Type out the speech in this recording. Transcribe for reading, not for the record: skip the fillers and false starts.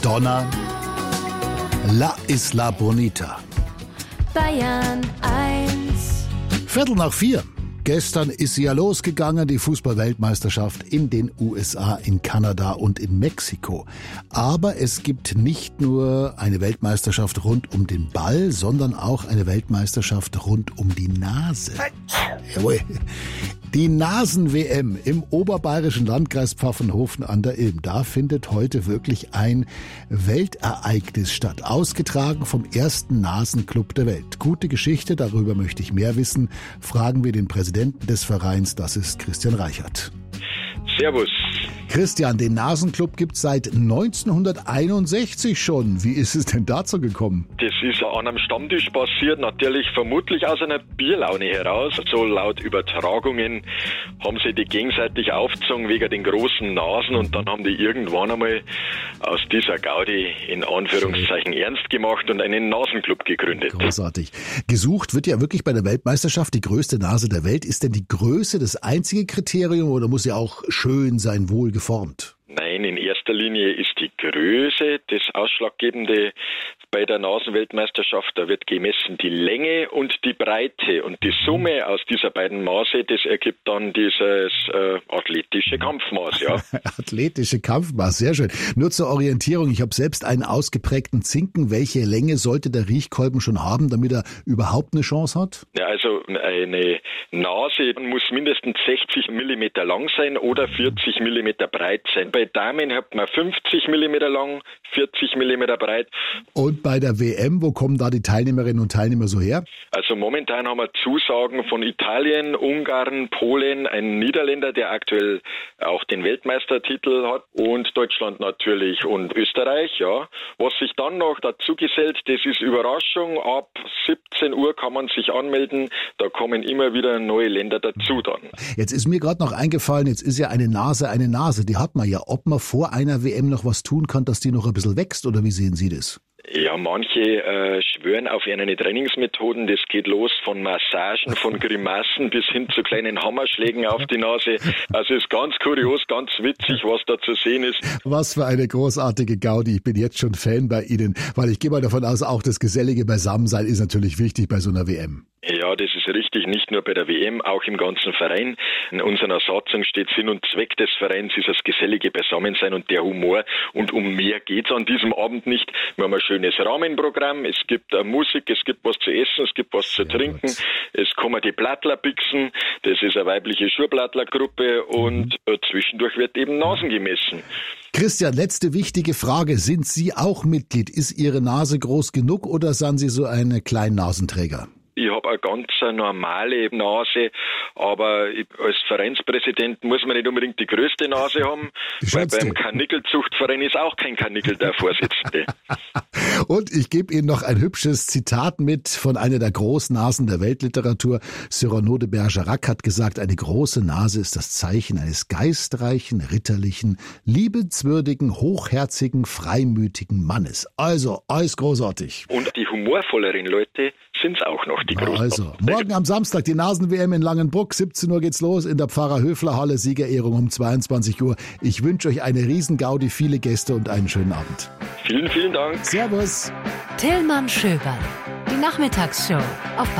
Donna, La Isla Bonita. Bayern 1. 3:45. Gestern ist sie ja losgegangen, die Fußball-Weltmeisterschaft in den USA, in Kanada und in Mexiko. Aber es gibt nicht nur eine Weltmeisterschaft rund um den Ball, sondern auch eine Weltmeisterschaft rund um die Nase. Jawohl. Die Nasen-WM im oberbayerischen Landkreis Pfaffenhofen an der Ilm. Da findet heute wirklich ein Weltereignis statt. Ausgetragen vom ersten Nasenclub der Welt. Gute Geschichte, darüber möchte ich mehr wissen. Fragen wir den Präsidenten des Vereins, das ist Christian Reichert. Servus. Christian, den Nasenclub gibt's seit 1961 schon. Wie ist es denn dazu gekommen? Das ist an einem Stammtisch passiert, natürlich vermutlich aus einer Bierlaune heraus. So laut Übertragungen haben sie die gegenseitig aufgezogen wegen den großen Nasen und dann haben die irgendwann einmal aus dieser Gaudi in Anführungszeichen ernst gemacht und einen Nasenclub gegründet. Großartig. Gesucht wird ja wirklich bei der Weltmeisterschaft die größte Nase der Welt. Ist denn die Größe das einzige Kriterium oder muss sie auch schön sein, wohlgeformt? Nein, in erster Linie ist die Größe das Ausschlaggebende bei der Nasenweltmeisterschaft. Da wird gemessen die Länge und die Breite. Und die Summe aus dieser beiden Maße, das ergibt dann dieses athletische Kampfmaß. Ja. Athletische Kampfmaß, sehr schön. Nur zur Orientierung, ich habe selbst einen ausgeprägten Zinken. Welche Länge sollte der Riechkolben schon haben, damit er überhaupt eine Chance hat? Ja, also eine Nase muss mindestens 60 mm lang sein oder 40 mm breit sein. Bei Damen hat man 50 mm lang, 40 mm breit. Und bei der WM, wo kommen da die Teilnehmerinnen und Teilnehmer so her? Also momentan haben wir Zusagen von Italien, Ungarn, Polen, ein Niederländer, der aktuell auch den Weltmeistertitel hat und Deutschland natürlich und Österreich, ja. Was sich dann noch dazu gesellt, das ist Überraschung. Ab 17 Uhr kann man sich anmelden. Da kommen immer wieder neue Länder dazu dann. Jetzt ist mir gerade noch eingefallen, jetzt ist ja eine Nase, die hat man ja. Ob man vor einer WM noch was tun kann, dass die noch ein bisschen wächst, oder wie sehen Sie das? Ja, manche schwören auf eine Trainingsmethoden. Das geht los von Massagen, von Grimassen bis hin zu kleinen Hammerschlägen auf die Nase. Also ist ganz kurios, ganz witzig, was da zu sehen ist. Was für eine großartige Gaudi. Ich bin jetzt schon Fan bei Ihnen, weil ich gehe mal davon aus, auch das gesellige Beisammensein ist natürlich wichtig bei so einer WM. Ja, das ist richtig, nicht nur bei der WM, auch im ganzen Verein. In unserer Satzung steht Sinn und Zweck des Vereins ist das gesellige Beisammensein und der Humor. Und um mehr geht's an diesem Abend nicht. Wir haben ein schönes Rahmenprogramm, es gibt Musik, es gibt was zu essen, es gibt was zu trinken. Es kommen die Blattler pixen, das ist eine weibliche Schurblattlergruppe und zwischendurch wird eben Nasen gemessen. Christian, letzte wichtige Frage. Sind Sie auch Mitglied? Ist Ihre Nase groß genug oder sind Sie so ein Kleinnasenträger? Ich habe eine ganz normale Nase, aber als Vereinspräsident muss man nicht unbedingt die größte Nase haben, weil beim Karnickelzuchtverein ist auch kein Karnickel der Vorsitzende. Und ich gebe Ihnen noch ein hübsches Zitat mit von einer der Großnasen der Weltliteratur. Cyrano de Bergerac hat gesagt, eine große Nase ist das Zeichen eines geistreichen, ritterlichen, liebenswürdigen, hochherzigen, freimütigen Mannes. Also, alles großartig. Und die humorvolleren Leute sind es auch noch, die großen. Also, morgen am Samstag die Nasen-WM in Langenbruck. 17 Uhr geht's los in der Pfarrer-Höfler-Halle. Siegerehrung um 22 Uhr. Ich wünsche euch eine Riesen-Gaudi, viele Gäste und einen schönen Abend. Vielen, vielen Dank. Servus. Tillmann Schöberl. Die Nachmittagsshow auf